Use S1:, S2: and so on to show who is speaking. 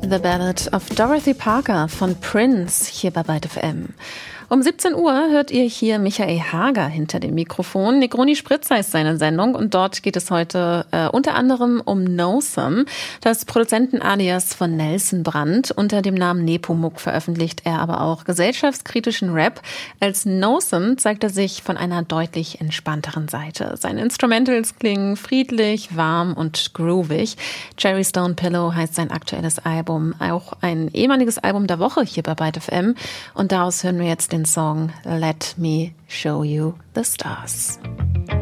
S1: The Ballad of Dorothy Parker von Prince hier bei Byte FM. Um 17 Uhr hört ihr hier Michael Hager hinter dem Mikrofon. Negroni Spritzer ist seine Sendung und dort geht es heute unter anderem um Nosome. Das Produzentenalias von Nelson Brandt. Unter dem Namen Nepomuk veröffentlicht er aber auch gesellschaftskritischen Rap. Als Nosome zeigt er sich von einer deutlich entspannteren Seite. Seine Instrumentals klingen friedlich, warm und groovig. Cherry Stone Pillow heißt sein aktuelles Album. Auch ein ehemaliges Album der Woche hier bei Byte FM. Und daraus hören wir jetzt den Song Let Me Show You the Stars.